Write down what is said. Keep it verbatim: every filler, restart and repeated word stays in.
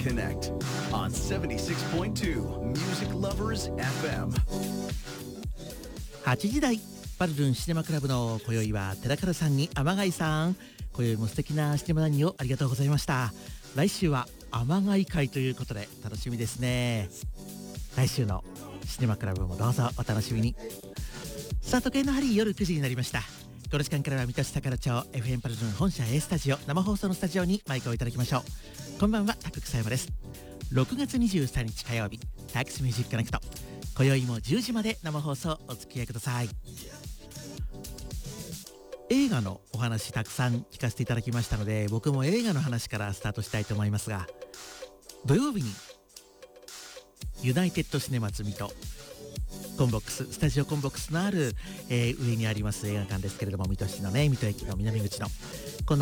Connect on seventy-six point two Music Lovers エフエム。 はちじ台パルルンシネマクラブの今宵は寺門さんに天貝さん、今宵も素敵なシネマ談義をありがとうございました。来週は天貝会ということで楽しみですね。来週のシネマクラブもどうぞお楽しみに。さあ時計の針夜くじになりました。この時間からは水戸市宝町 エフエム パルルン本社 A スタジオ生放送のスタジオにマイクをいただきましょう。こんばんは、タク草山です。ろくがつにじゅうさんにち火曜日、タクスミュージックコネクト、今宵もじゅうじまで生放送お付き合いください。映画のお話たくさん聞かせていただきましたので、僕も映画の話からスタートしたいと思いますが、土曜日にユナイテッドシネマズ水戸コンボックススタジオコンボックスのある、えー、上にあります映画館ですけれども、水戸市のね、水戸駅の南口のこの